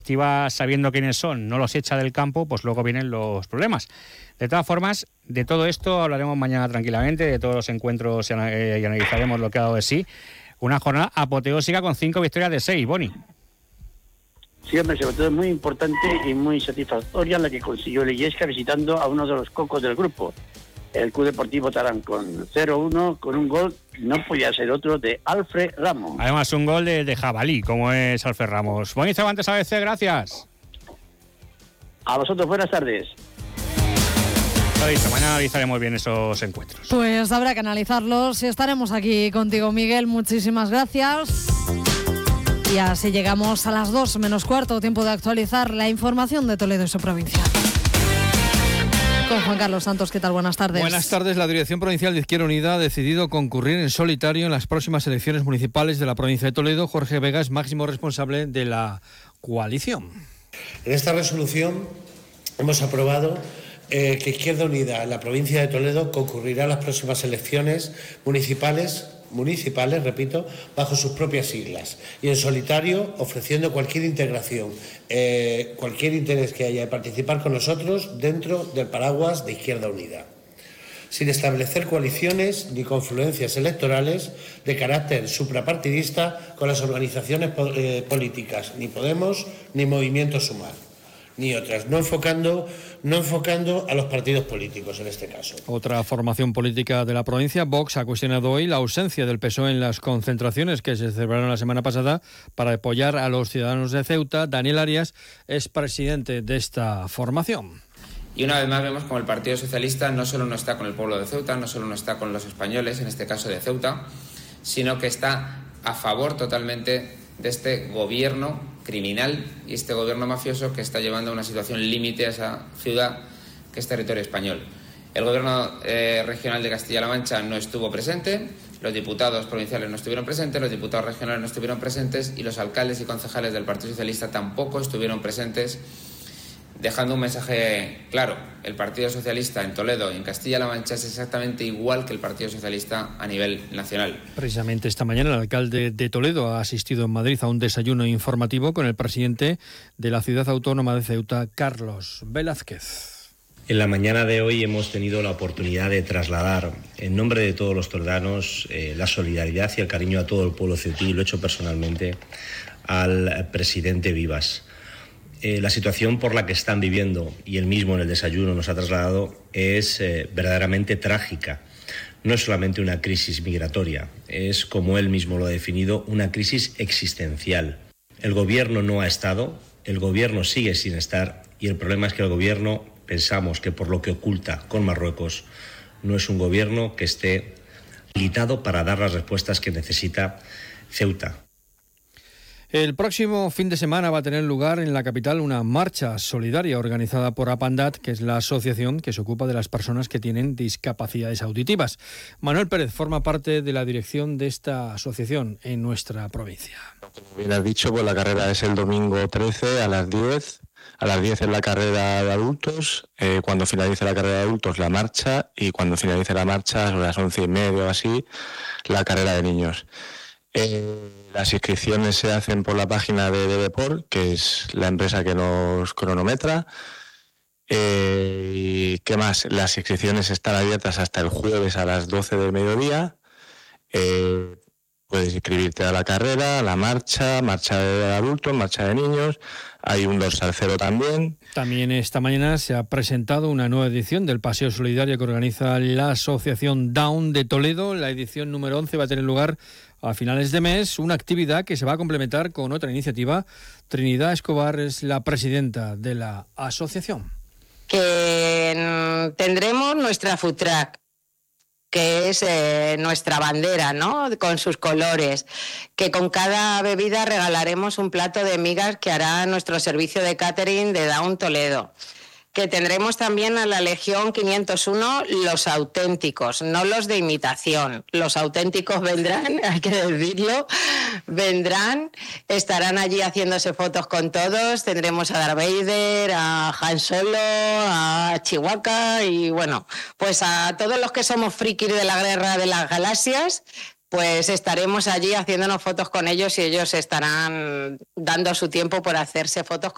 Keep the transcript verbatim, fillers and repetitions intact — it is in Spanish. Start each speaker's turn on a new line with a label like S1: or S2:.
S1: sabiendo quiénes son, no los echa del campo, pues luego vienen los problemas. De todas formas, de todo esto hablaremos mañana tranquilamente, de todos los encuentros y analizaremos lo que ha dado de sí. Una jornada apoteósica con cinco victorias de seis, Boni.
S2: Sí, hombre, sobre todo es muy importante y muy satisfactoria la que consiguió el Illescas visitando a uno de los cocos del grupo, el Club Deportivo Tarán, con cero uno, con un gol, no podía ser otro, de Alfred Ramos.
S1: Además, un gol de, de jabalí, como es Alfred Ramos. Boni Cervantes A B C, gracias.
S2: A vosotros, buenas tardes.
S1: Listo, mañana analizaremos bien esos encuentros.
S3: Pues habrá que analizarlos y estaremos aquí contigo, Miguel. Muchísimas gracias. Y así llegamos a las dos menos cuarto, tiempo de actualizar la información de Toledo y su provincia. Con Juan Carlos Santos, ¿qué tal? Buenas tardes.
S4: Buenas tardes. La Dirección Provincial de Izquierda Unida ha decidido concurrir en solitario en las próximas elecciones municipales de la provincia de Toledo. Jorge Vega es máximo responsable de la coalición.
S5: En esta resolución hemos aprobado eh, que Izquierda Unida en la provincia de Toledo concurrirá a las próximas elecciones municipales municipales, repito, bajo sus propias siglas y en solitario, ofreciendo cualquier integración, eh, cualquier interés que haya de participar con nosotros dentro del paraguas de Izquierda Unida, sin establecer coaliciones ni confluencias electorales de carácter suprapartidista con las organizaciones eh, políticas, ni Podemos ni Movimiento Sumar, ni otras, no enfocando, no enfocando a los partidos políticos en este caso.
S4: Otra formación política de la provincia, Vox, ha cuestionado hoy la ausencia del P S O E en las concentraciones que se celebraron la semana pasada para apoyar a los ciudadanos de Ceuta. Daniel Arias es presidente de esta formación.
S6: Y una vez más vemos como el Partido Socialista no solo no está con el pueblo de Ceuta, no solo no está con los españoles, en este caso de Ceuta, sino que está a favor totalmente de este gobierno criminal y este gobierno mafioso que está llevando a una situación límite a esa ciudad que es territorio español. El gobierno eh, regional de Castilla-La Mancha no estuvo presente, los diputados provinciales no estuvieron presentes, los diputados regionales no estuvieron presentes y los alcaldes y concejales del Partido Socialista tampoco estuvieron presentes, dejando un mensaje claro. El Partido Socialista en Toledo y en Castilla-La Mancha es exactamente igual que el Partido Socialista a nivel nacional.
S4: Precisamente esta mañana el alcalde de Toledo ha asistido en Madrid a un desayuno informativo con el presidente de la ciudad autónoma de Ceuta, Carlos Velázquez.
S7: En la mañana de hoy hemos tenido la oportunidad de trasladar, en nombre de todos los toledanos, eh, la solidaridad y el cariño a todo el pueblo ceutí, lo he hecho personalmente, al presidente Vivas. Eh, la situación por la que están viviendo, y él mismo en el desayuno nos ha trasladado, es eh, verdaderamente trágica. No es solamente una crisis migratoria, es, como él mismo lo ha definido, una crisis existencial. El gobierno no ha estado, el gobierno sigue sin estar, y el problema es que el gobierno, pensamos que por lo que oculta con Marruecos, no es un gobierno que esté habilitado para dar las respuestas que necesita Ceuta.
S4: El próximo fin de semana va a tener lugar en la capital una marcha solidaria organizada por APANDAT, que es la asociación que se ocupa de las personas que tienen discapacidades auditivas. Manuel Pérez forma parte de la dirección de esta asociación en nuestra provincia.
S8: Como bien has dicho, pues la carrera es el domingo trece a las diez. A las diez es la carrera de adultos, eh, cuando finalice la carrera de adultos la marcha y cuando finalice la marcha a las once y media o así la carrera de niños. Eh, las inscripciones se hacen por la página de Deport, que es la empresa que nos cronometra. Eh, ¿Y qué más? Las inscripciones están abiertas hasta el jueves a las doce del mediodía. Eh, puedes inscribirte a la carrera, a la marcha, marcha de adultos, marcha de niños. Hay un dorsal cero también.
S4: También esta mañana se ha presentado una nueva edición del Paseo Solidario que organiza la Asociación Down de Toledo. La edición número once va a tener lugar a finales de mes, una actividad que se va a complementar con otra iniciativa. Trinidad Escobar es la presidenta de la asociación.
S9: Que tendremos nuestra food truck, que es eh, nuestra bandera, ¿no?, con sus colores, que con cada bebida regalaremos un plato de migas que hará nuestro servicio de catering de Down Toledo. Que tendremos también a la Legión quinientos uno, los auténticos, no los de imitación. Los auténticos vendrán, hay que decirlo, vendrán, estarán allí haciéndose fotos con todos. Tendremos a Darth Vader, a Han Solo, a Chewbacca y bueno, pues a todos los que somos frikis de la Guerra de las Galaxias, pues estaremos allí haciéndonos fotos con ellos y ellos estarán dando su tiempo por hacerse fotos con